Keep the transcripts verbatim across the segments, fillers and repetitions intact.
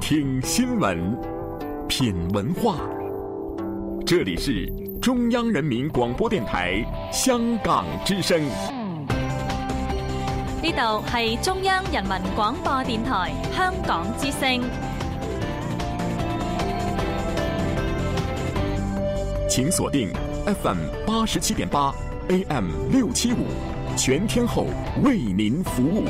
听新闻，品文化。这里是中央人民广播電台香港之聲。 呢度係中央人民廣播電台香港之聲。 請鎖定 F M 八十七點八 A M 六七五，全天候為您服務。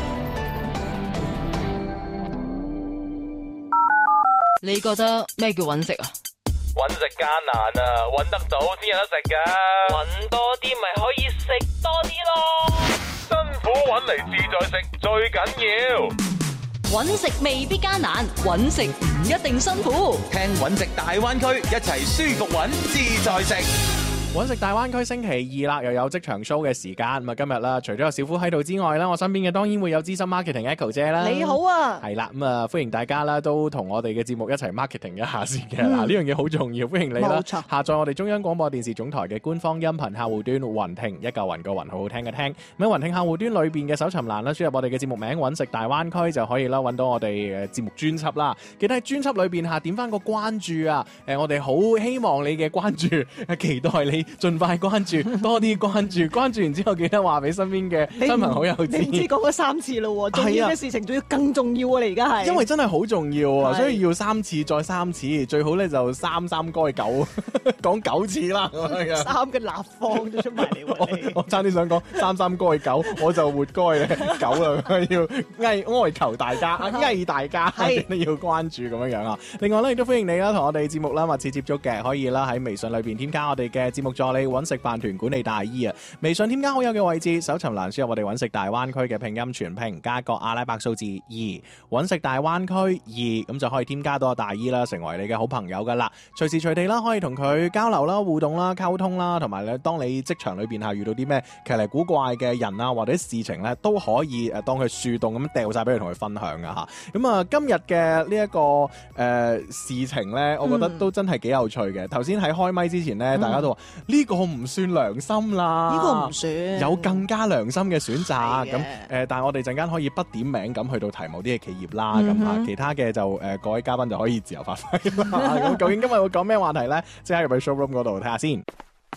你覺得咩叫揾食啊？ 揾食艱難啊，揾得到先有得食噶。揾多啲咪可以食多啲咯。辛苦揾嚟自在食最緊要。 揾食未必艱難，揾食唔一定辛苦。 聽揾食大灣區，一齊舒服揾自在食。 揾食大灣區星期二啦，又有職場 show 嘅時間。咁啊，今日啦，除咗有小夫喺度之外啦，我身邊嘅當然會有資深 marketing Echo 姐啦。 你好啊， 係啦，咁啊，歡迎大家啦，都同我哋嘅節目一齊 marketing 一下先嘅。嗱、嗯，呢樣嘢好重要，歡迎你啦。 冇錯。 下載我哋中央廣播電視總台嘅官方音頻客戶端雲聽，一嚿雲個雲，好好聽嘅聽。咁喺雲聽客戶端裏邊嘅搜尋欄啦，輸入我哋嘅節目名揾食大灣區就可以啦，揾到我哋嘅節目專輯啦。記得喺專輯裏邊下點翻個關注啊！誒，我哋好希望你嘅關注，期待你盡快關注。多啲關注，關注完之後記得話俾身邊嘅親朋好友知。 你唔知講咗三次咯，重要嘅事情仲要更重要啊！你而家係， 因為真係好重要啊，所以要三次再三次，最好咧就三三該九，講九次啦。 三嘅立方都出埋嚟喎。 我差啲想講三三該九，我就活該咧九啦，要哀哀求大家，哀大家一定要關注咁樣樣啊。另外咧亦都歡迎你啦，同我哋節目啦密切接觸嘅，可以啦喺微信裏邊添加我哋嘅節目助理揾食飯團管理大姨啊，微信添加好友嘅位置，搜尋欄輸入我哋揾食大灣區嘅拼音全拼加個阿拉伯數字二，揾食大灣區二，咁就可以添加到阿大姨啦，成為你嘅好朋友噶啦。隨時隨地啦，可以同佢交流啦、互動啦、溝通啦，同埋咧，當你職場裏邊係遇到啲咩奇離古怪嘅人啊或者事情咧，都可以誒當佢樹洞咁掉晒俾佢同佢分享噶吓。咁啊，今日嘅呢一個誒、呃、事情咧，我覺得都真係幾有趣嘅。頭先喺開麥之前咧，大家都話呢、這個唔算良心啦， 呢個唔算， 有更加良心嘅選擇。咁誒、呃，但係我哋陣間可以不點名咁去到提某啲嘅企業啦。咁、嗯、啊，其他嘅就誒、呃、各位嘉賓就可以自由發揮啦。咁究竟今日會講咩話題咧？即刻入去 showroom 嗰度睇下先。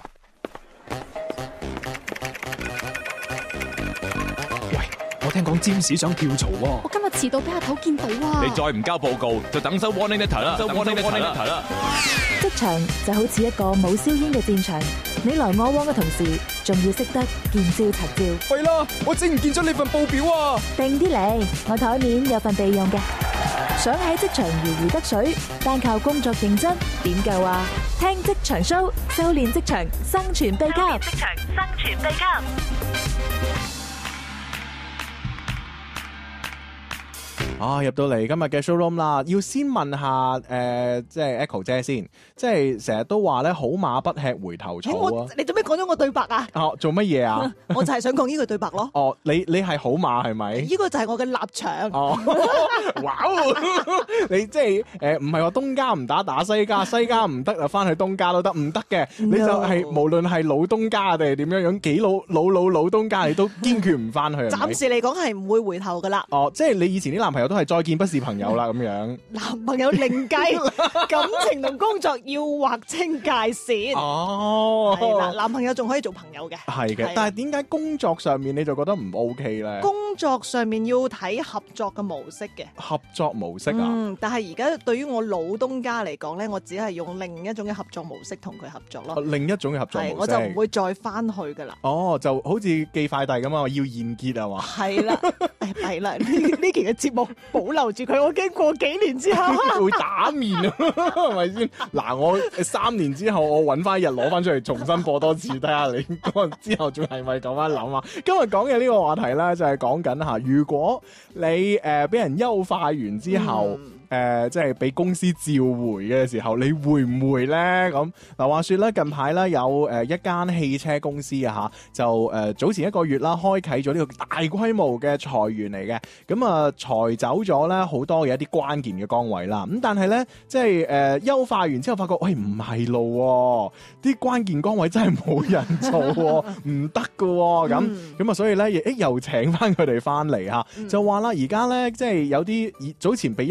我聽講占士想跳槽喎， 我今日遲到俾阿頭見到啊！ 你再唔交報告，就等收 warning letter 啦，收 warning letter 啦。 職場就好似一個冇硝煙嘅戰場，你來我往嘅同時，仲要識得見招拆招。 係啦，我整唔見咗你份報表啊！ 定啲嚟，我台面有份備用嘅。想喺職場如魚得水，單靠工作認真點夠啊？聽職場 show， 修煉職場生存秘笈。職場生存秘笈。 啊，入到嚟今日嘅 showroom 啦，要先問下誒、呃，即係 Echo 姐先，即係成日都話咧，好馬不吃回頭草啊！ 你做咩講咗我對白啊？ 哦，做乜嘢啊？ 我就係想講呢句對白咯。 哦，你你係好馬係咪？ 呢個就係我嘅立場。 哦，哇！你即係誒，唔係話東家唔打打西家，西家唔得啊，翻去東家都得，唔得嘅，你就係、是、無論係老東家定係點樣樣，幾老老老老東家，你都堅決唔翻去。 暫時嚟講係唔會回頭噶啦。 哦，即係你以前啲男朋友都係再見不是朋友啦，咁樣。 男朋友另計，感情同工作要劃清界線。 哦， 係啦，男朋友仲可以做朋友嘅。 係嘅，但係點解工作上面你就覺得唔 OK 咧？ 工作上面要睇合作嘅模式嘅。 合作模式啊？ 嗯，但係而家對於我老東家嚟講咧，我只係用另一種嘅合作模式同佢合作咯。 另一種嘅合作模式， 我就唔會再翻去噶啦。 哦，就好似寄快遞咁啊，要現結啊嘛。係啦，係啦，呢呢期嘅節目保留住佢，我驚過幾年之後會打面啊，係咪先？嗱，我三年之後我揾翻日攞翻出嚟重新播多次，睇下你嗰之後仲係咪咁樣諗啊？今日講嘅呢個話題咧，就係講緊吓，如果你誒俾、呃、人優化完之後。嗯誒、呃，即係俾公司召回嘅時候，你會唔會咧？咁嗱，話說咧，近排咧有誒一間汽車公司啊嚇，就誒、呃、早前一個月啦，開啟咗呢個大規模嘅裁員嚟嘅。咁啊，裁走咗咧好多嘅一啲關鍵嘅崗位啦。咁但係咧，即係誒、呃、優化完之後，發覺喂唔係咯，啲關鍵崗位真係冇人做，唔得噶。咁咁啊，所以咧亦誒又請翻佢哋翻嚟嚇，就話啦，而家咧即係有啲早前被優化咗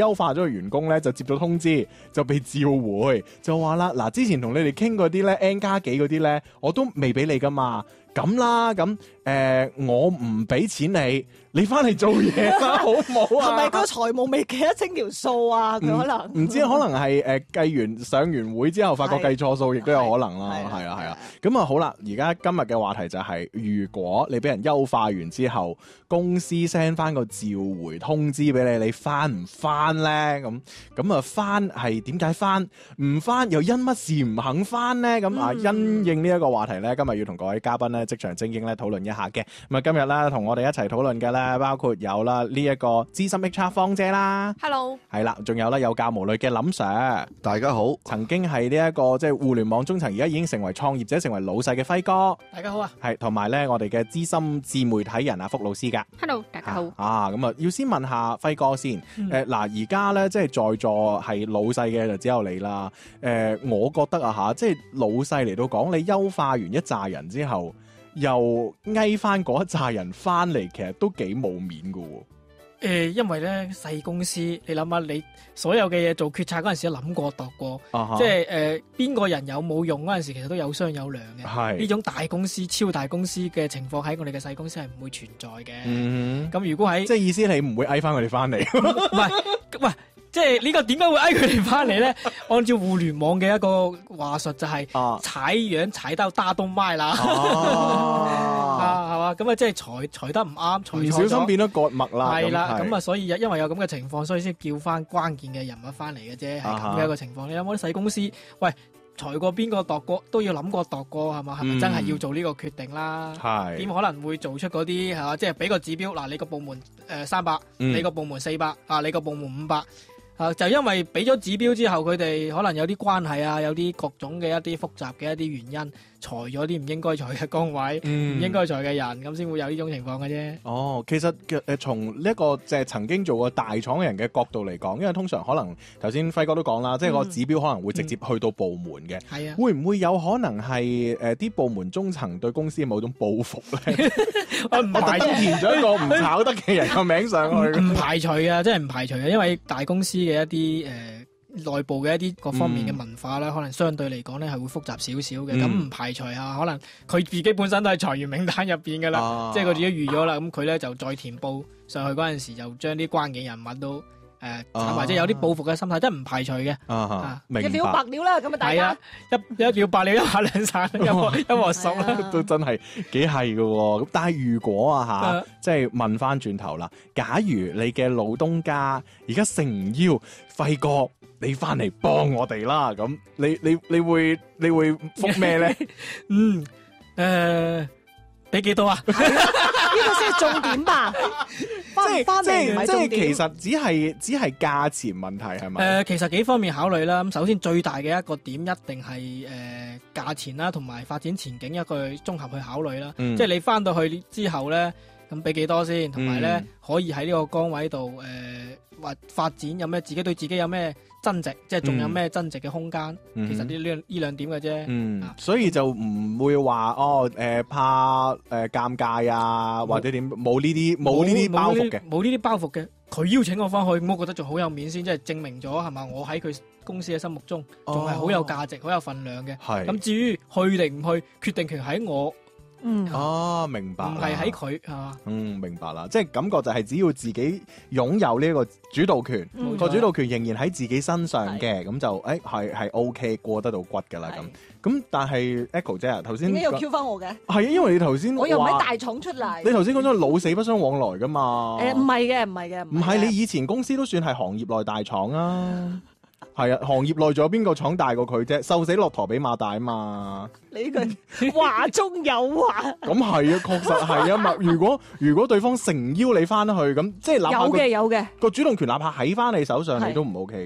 個員工咧就接到通知，就被召回，就話啦，嗱，之前同你哋傾嗰啲咧 N 加幾嗰啲咧，我都未俾你噶嘛，咁啦，咁誒、呃、我唔俾錢你，你翻嚟做嘢啦，好唔好啊？ 係咪個財務未記得清條數啊？佢可能唔知可能係誒計完上完會之後，發覺計錯數，亦都有可能啦。係啊係啊，咁啊好啦，而家今日嘅話題就係、是，如果你俾人優化完之後，公司 send 翻個召回通知俾你，你翻唔翻咧？咁咁啊翻係點解翻？唔翻又因乜事唔肯翻咧？咁啊、嗯、因應呢一個話題咧，今日要同各位嘉賓咧職場精英咧討論一下嘅。咁啊今日咧同我哋一齊討論嘅咧，包括有啦呢一個資深 H R 芳姐啦 ，Hello，係啦，仲有咧有教無類嘅林 Sir， 大家好， 曾經係呢一個即係互聯網中層，而家已經成為創業者、成為老細嘅輝哥， 大家好啊， 係同埋咧我哋嘅資深自媒體人阿福老師噶 ，Hello，大家好， 啊咁啊要先問下輝哥先，誒嗱而家咧即係在座係老細嘅就只有你啦，誒、呃、我覺得啊吓，即係老細嚟到講，你優化完一紮人之後，又嗌翻嗰一紮人翻嚟，其實都幾冇面噶喎。 誒、呃，因為咧細公司，你諗下，你所有嘅嘢做決策嗰陣時，諗過度過，啊、即係誒邊個人有冇用嗰陣時，其實都有商有量嘅。係呢種大公司、超大公司嘅情況喺我哋嘅細公司係唔會存在嘅。嗯，咁如果喺即係意思你唔會嗌翻佢哋翻嚟？ 唔係，喂。即係呢個點解會嗌佢哋翻嚟咧？按照互聯網嘅一個話術就係踩樣踩到打到麥啦，啊係嘛？咁啊即係裁裁得唔啱， 唔小心變咗割脈啦。 係啦，咁啊所以因為有咁嘅情況，所以先叫翻關鍵嘅人物翻嚟嘅啫，係咁嘅一個情況。你有冇啲細公司？喂，裁過邊個度過都要諗過度過係嘛？係咪真係要做呢個決定啦？係點可能會做出嗰啲係嘛？即係俾個指標嗱，你個部門誒三百，你個部門四百啊，你個部門五百。啊！就因為俾咗指標之後，佢哋可能有啲關係啊，有啲各種嘅一啲複雜嘅一啲原因，裁咗啲唔應該裁嘅崗位，唔、嗯、應該裁嘅人，咁先會有呢種情況嘅啫。哦，其實嘅誒，從呢一個即係曾經做過大廠嘅人嘅角度嚟講，因為通常可能頭先輝哥都講啦，即係個指標可能會直接去到部門嘅。係、嗯、啊，會唔會有可能係誒啲部門中層對公司某種報復咧？我唔排除填咗一個唔炒得嘅人個名上去，唔排除啊，真係唔排除啊，因為大公司嘅一啲誒內部嘅一啲各方面嘅文化咧、嗯，可能相對嚟講咧係會複雜少少嘅。咁、嗯、唔排除啊，可能佢自己本身都係裁員名單入邊噶啦，即係佢自己預咗啦。咁佢咧就再填報上去嗰陣時，就將啲關鍵人物都誒，或者有啲報復嘅心態，真係唔排除嘅。啊，啊明白。一了百了啦，咁啊大家一一了百了，一下兩散，一鑊一鑊熟啦，都真係幾係噶。咁但係如果啊吓，即係問翻轉頭啦，假如你嘅老東家而家誠邀輝哥，你翻嚟幫我哋啦，咁你你你會你會覆咩咧？嗯，誒、呃，俾幾多啊？呢個先係重點吧。即係即係即係，其實只係只係價錢問題係咪？誒、呃，其實幾方面考慮啦。咁首先最大嘅一個點一定係誒價錢啦，同埋發展前景一個綜合去考慮啦。嗯、即係你翻到去之後咧，咁俾幾多先？同埋咧可以喺呢個崗位度誒，或、呃、發展有咩？自己對自己有咩增值？即係仲有咩增值嘅空間、嗯？其實呢兩呢兩點嘅啫。嗯，啊、所以就唔會話哦誒、呃、怕誒尷尬啊，或者點冇呢啲冇呢啲包袱嘅，冇呢啲包袱嘅。佢邀請我翻去，我覺得仲好有面先，即係證明咗係嘛？我喺佢公司嘅心目中仲係好有價值、好、哦、有份量嘅。係咁至於去定唔去，決定權喺我。嗯，哦，明白，唔係喺佢係嘛？嗯，明白啦，即係感覺就係只要自己擁有呢一個主導權，個、嗯、主導權仍然喺自己身上嘅，咁就誒係係 O K 過得到骨噶啦咁。咁但係 Echo 姐啊，頭先點解又 Q 翻我嘅？係啊，因為你頭先我又唔喺大廠出嚟，你頭先講咗老死不相往來噶嘛？誒、呃，唔係嘅，唔係嘅，唔係你以前公司都算係行業內大廠啊。係啊，行業內仲有邊個廠大過佢啫？瘦死駱駝比馬大啊嘛！你呢句話中有話。咁係啊，確實係啊嘛。如果如果對方誠邀你翻去，咁即係有嘅有嘅個主動權，哪怕喺翻你手上，你都唔 OK 嘅。誒、呃，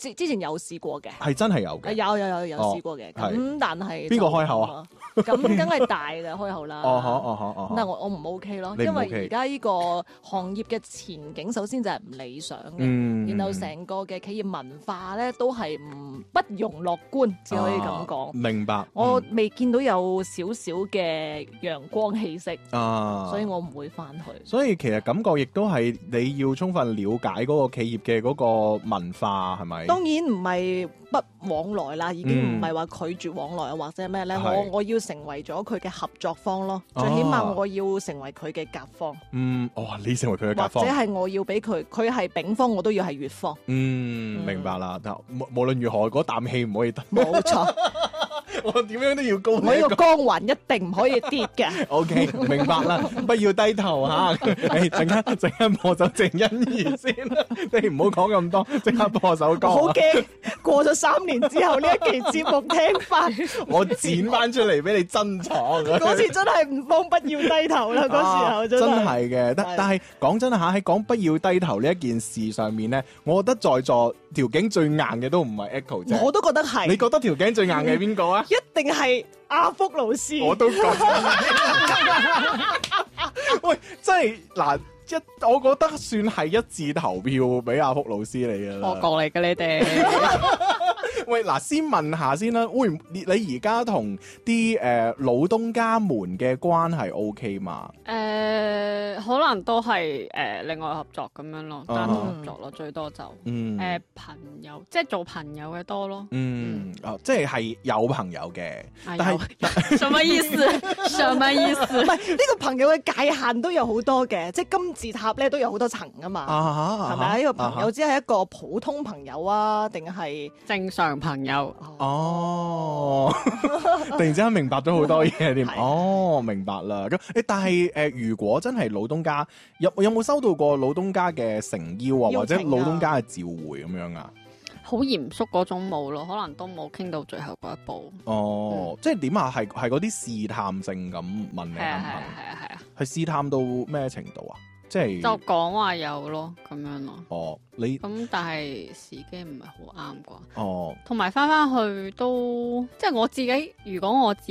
之之前有試過嘅， 係真係有嘅， 有有有有試過嘅。咁但係邊個開口啊？ 咁梗係大嘅開口啦。 哦呵哦呵哦呵。 但係我我唔 OK 咯，因為而家呢個行業嘅前景首先就係唔理想嘅，然後成個嘅企業文化咧都係唔不容樂觀，只可以咁講。 明白。 我未見到有少少嘅陽光氣息啊，所以我唔會翻去。 所以其實感覺亦都係你要充分了解嗰個企業嘅嗰個文化係咪？ 當然唔係不往來啦，已經唔係話拒絕往來啊，或者咩咧？我我要成為咗佢嘅合作方咯，最起碼我要成為佢嘅甲方。 嗯，哦，你成為佢嘅甲方， 或者係我要俾佢，佢係丙方，我都要係乙方。 嗯，明白啦。但無無論如何，嗰啖氣唔可以得。 冇錯。 我點樣都要高， 我呢個光環一定唔可以跌嘅。 O K， 明白啦，不要低頭嚇。誒，陣間陣間播首鄭欣宜先，你唔好講咁多，即刻播首歌。 好驚，過咗三年之後呢一期節目聽翻， 我剪翻出嚟俾你珍藏。 嗰次真係唔慌不要低頭啦，嗰時候真係。 真係嘅，但但係講真嚇，喺講不要低頭呢一件事上面咧，我覺得在座條頸最硬嘅都唔係 Echo 啫。 我都覺得係。 你覺得條頸最硬嘅係邊個啊？ 一定係阿福老師。 我都覺得。喂，真係嗱，一我覺得算係一致投票俾阿福老師你嘅啦。 我過嚟嘅你哋。 喂，嗱，先問下先啦，會你而家同啲誒老東家們嘅關係 O K 嘛？ 誒、呃，可能都係誒、呃、另外合作咁樣咯，單獨合作咯，嗯、最多就誒、 嗯呃、朋友，即係做朋友嘅多咯。 嗯，嗯哦，即係係有朋友嘅， 哎、 但係是什麼意思？什麼意思？ 唔係呢個朋友嘅界限都有好多嘅，即係金字塔咧都有好多層噶嘛，係咪啊？呢、這個朋友只係一個普通朋友啊，定係正常朋友？ 哦，突然之間明白咗好多嘢添。哦，明白啦。咁誒，但係誒、呃，如果真係老東家有有冇收到過老東家嘅誠邀啊， 邀請啊， 或者老東家嘅召回咁樣啊？ 好嚴肅嗰種冇咯，可能都冇傾到最後嗰一步。 哦，嗯、即係點啊？係係嗰啲試探性咁問你，係啊係啊係啊係啊， 係試探到咩程度啊？即係就講話有咯，咁樣咯。 哦，你咁但係時機唔係好啱啩。 哦， 同埋翻翻去都，即係我自己，如果我自